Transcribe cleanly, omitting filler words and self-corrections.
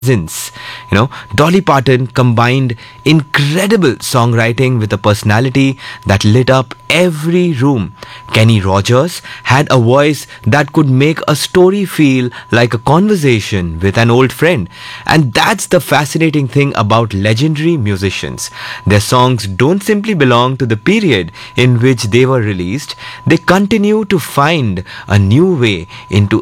presence. Dolly Parton combined incredible songwriting with a personality that lit up every room. Kenny Rogers had a voice that could make a story feel like a conversation with an old friend. And that's the fascinating thing about legendary musicians. Their songs don't simply belong to the period in which they were released, they continue to find a new way into